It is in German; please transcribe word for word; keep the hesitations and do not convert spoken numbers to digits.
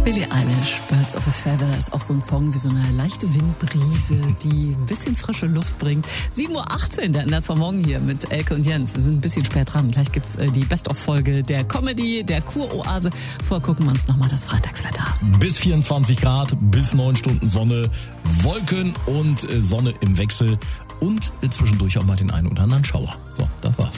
Billie Eilish, Birds of a Feather, ist auch so ein Song wie so eine leichte Windbrise, die ein bisschen frische Luft bringt. sieben Uhr achtzehn, der N R zwei Morgen hier mit Elke und Jens. Wir sind ein bisschen spät dran. Gleich gibt's äh, die Best-of-Folge der Comedy, der Kuroase. Vorher gucken wir uns nochmal das Freitagswetter an. Bis vierundzwanzig Grad, bis neun Stunden Sonne, Wolken und äh, Sonne im Wechsel und äh, zwischendurch auch mal den einen oder anderen Schauer. So, das war's.